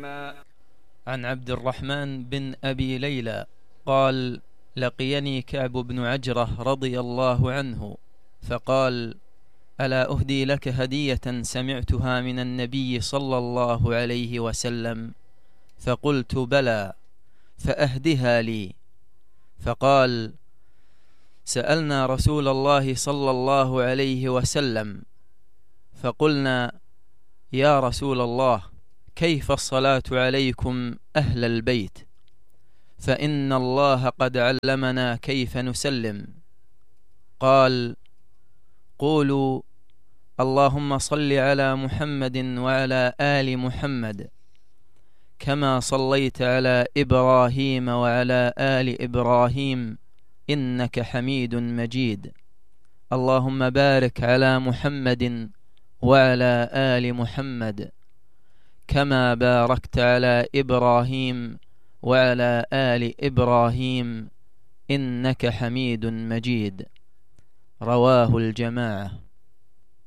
عن عبد الرحمن بن أبي ليلى قال: لقيني كعب بن عجرة رضي الله عنه فقال: ألا أهدي لك هدية سمعتها من النبي صلى الله عليه وسلم؟ فقلت: بلى، فأهدها لي. فقال: سألنا رسول الله صلى الله عليه وسلم فقلنا: يا رسول الله، كيف الصلاة عليكم أهل البيت؟ فإن الله قد علمنا كيف نسلم. قال: قولوا: اللهم صل على محمد وعلى آل محمد كما صليت على إبراهيم وعلى آل إبراهيم إنك حميد مجيد. اللهم بارك على محمد وعلى آل محمد كما باركت على إبراهيم وعلى آل إبراهيم إنك حميد مجيد. رواه الجماعة.